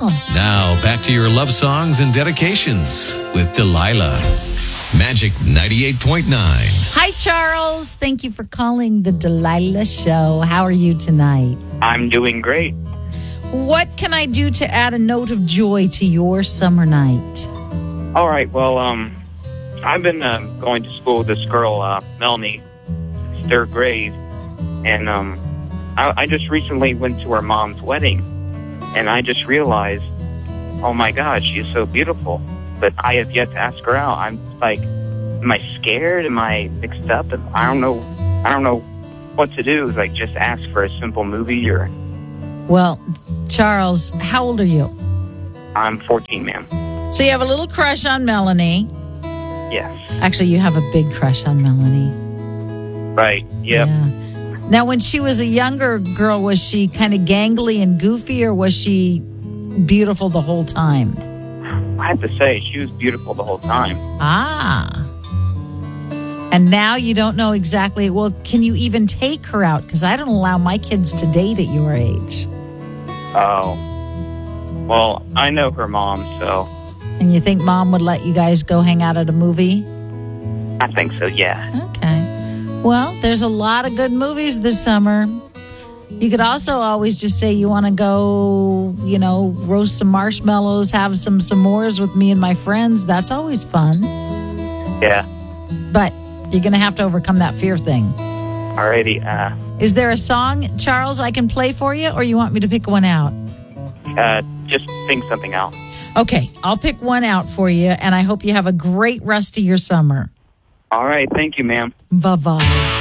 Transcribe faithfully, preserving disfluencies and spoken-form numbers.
Now, back to your love songs and dedications with Delilah. Magic ninety-eight point nine. Hi, Charles. Thank you for calling the Delilah Show. How are you tonight? I'm doing great. What can I do to add a note of joy to your summer night? All right. Well, um, I've been uh, going to school with this girl, uh, Melanie, third grade, and um, I, I just recently went to her mom's wedding, and I just realized, oh my God, she is so beautiful. But I have yet to ask her out. I'm like, am I scared? Am I mixed up? I don't know. I don't know what to do. Like, just ask for a simple movie or. Well, Charles, how old are you? I'm fourteen, ma'am. So you have a little crush on Melanie. Yes. Actually, you have a big crush on Melanie. Right. Yep. Yeah. Now, when she was a younger girl, was she kind of gangly and goofy, or was she beautiful the whole time? I have to say, she was beautiful the whole time. Ah. And now you don't know exactly, well, can you even take her out? Because I don't allow my kids to date at your age. Oh. Well, I know her mom, so. And you think mom would let you guys go hang out at a movie? I think so, yeah. Okay. Well, there's a lot of good movies this summer. You could also always just say you want to go, you know, roast some marshmallows, have some s'mores with me and my friends. That's always fun. Yeah. But you're going to have to overcome that fear thing. Alrighty. Uh, Is there a song, Charles, I can play for you, or you want me to pick one out? uh, just think something out. Okay, I'll pick one out for you, and I hope you have a great rest of your summer. All right. Thank you, ma'am. Bye-bye.